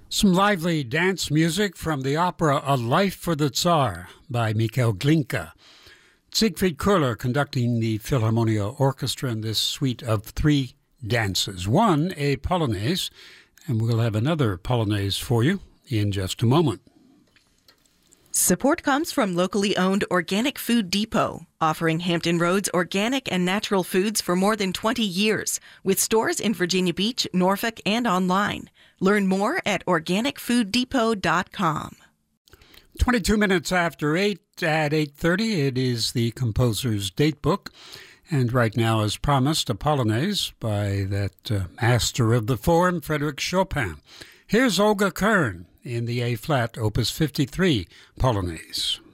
Some lively dance music from the opera A Life for the Tsar by Mikhail Glinka. Siegfried Köhler conducting the Philharmonia Orchestra in this suite of three dances. One, a polonaise, and we'll have another polonaise for you in just a moment. Support comes from locally owned Organic Food Depot, offering Hampton Roads organic and natural foods for more than 20 years, with stores in Virginia Beach, Norfolk, and online. Learn more at organicfooddepot.com. 22 minutes after 8 at 8:30, it is the composer's date book. And right now, as promised, a polonaise by that master of the form, Frédéric Chopin. Here's Olga Kern in the A-flat, Opus 53 Polonaise.